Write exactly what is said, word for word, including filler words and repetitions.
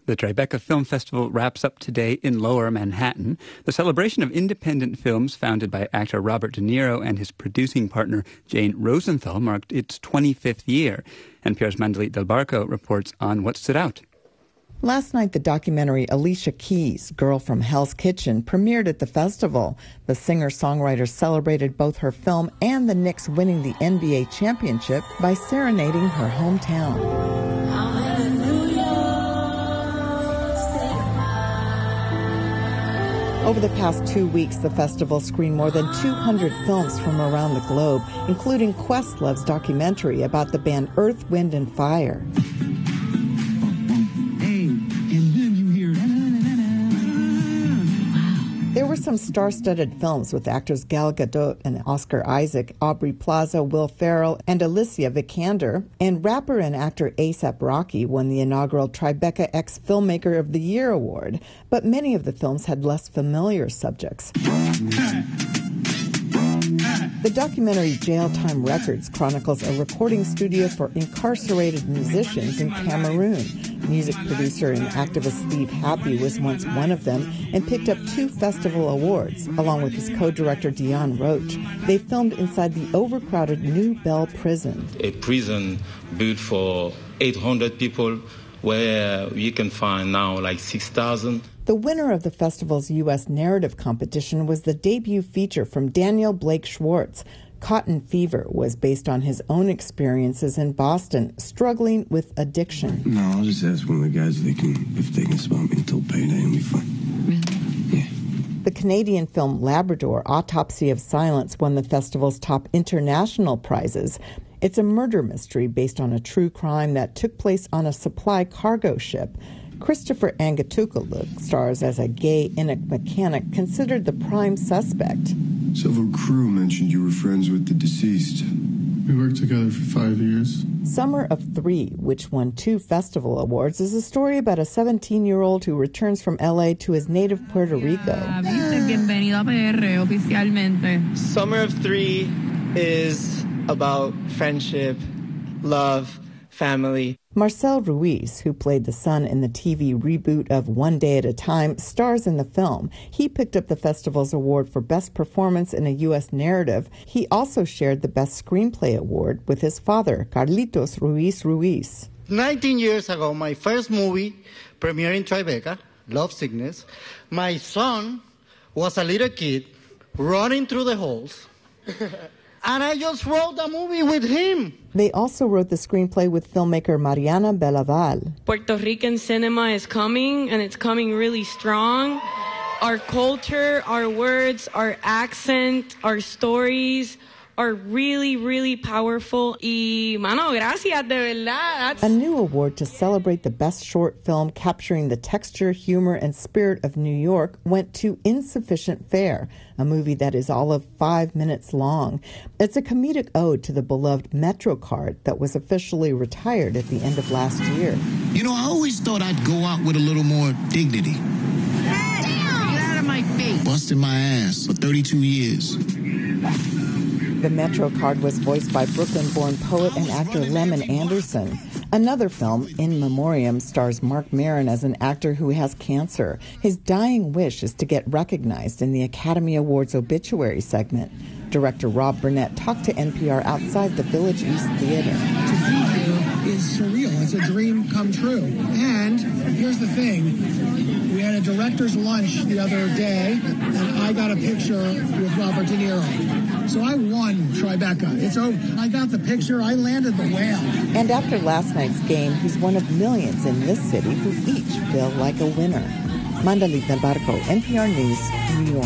The Tribeca Film Festival wraps up today in Lower Manhattan. The celebration of independent films founded by actor Robert De Niro and his producing partner Jane Rosenthal marked its twenty-fifth year. N P R's Mandalit Del Barco reports on what stood out. Last night, the documentary Alicia Keys, Girl from Hell's Kitchen, premiered at the festival. The singer-songwriter celebrated both her film and the Knicks winning the N B A championship by serenading her hometown. Over the past two weeks, the festival screened more than two hundred films from around the globe, including Questlove's documentary about the band Earth, Wind and Fire. There were some star-studded films with actors Gal Gadot and Oscar Isaac, Aubrey Plaza, Will Ferrell, and Alicia Vikander. And rapper and actor A$AP Rocky won the inaugural Tribeca X Filmmaker of the Year award. But many of the films had less familiar subjects. The documentary Jail Time Records chronicles a recording studio for incarcerated musicians in Cameroon. Music producer and activist Steve Happy was once one of them and picked up two festival awards, along with his co-director Dion Roach. They filmed inside the overcrowded New Bell prison. A prison built for eight hundred people where you can find now like six thousand. The winner of the festival's U S narrative competition was the debut feature from Daniel Blake Schwartz. Cotton Fever was based on his own experiences in Boston, struggling with addiction. No, I'll just ask one of the guys if they can, if they can spot me until payday and be fine. Really? Yeah. The Canadian film Labrador, Autopsy of Silence, won the festival's top international prizes. It's a murder mystery based on a true crime that took place on a supply cargo ship. Christopher Angatukuluk stars as a gay Inuk mechanic considered the prime suspect. Several crew mentioned you were friends with the deceased. We worked together for five years. Summer of Three, which won two festival awards, is a story about a seventeen-year-old who returns from L A to his native Puerto Rico. Summer of Three is about friendship, love, family. Marcel Ruiz, who played the son in the T V reboot of One Day at a Time, stars in the film. He picked up the festival's award for Best Performance in a U S Narrative. He also shared the Best Screenplay award with his father, Carlitos Ruiz Ruiz. nineteen years ago, my first movie premiered in Tribeca, Love Sickness. My son was a little kid running through the halls. And I just wrote the movie with him. They also wrote the screenplay with filmmaker Mariana Bellaval. Puerto Rican cinema is coming, and it's coming really strong. Our culture, our words, our accent, our stories are really, really powerful. Y, mano, gracias, de verdad. That's... A new award to celebrate the best short film capturing the texture, humor, and spirit of New York went to Insufficient Fare, a movie that is all of five minutes long. It's a comedic ode to the beloved MetroCard that was officially retired at the end of last year. You know, I always thought I'd go out with a little more dignity. Get out of my face. Busting my ass for thirty-two years. The MetroCard was voiced by Brooklyn-born poet and actor Lemon Anderson. Another film, In Memoriam, stars Marc Maron as an actor who has cancer. His dying wish is to get recognized in the Academy Awards obituary segment. Director Rob Burnett talked to N P R outside the Village East Theater. To be here is surreal. It's a dream come true. And here's the thing. We had a director's lunch the other day, and I got a picture with Robert De Niro. So I won Tribeca. It's over. I got the picture. I landed the whale. And after last night's game, he's one of millions in this city who each feel like a winner. Mandalit Del Barco, N P R News, New York.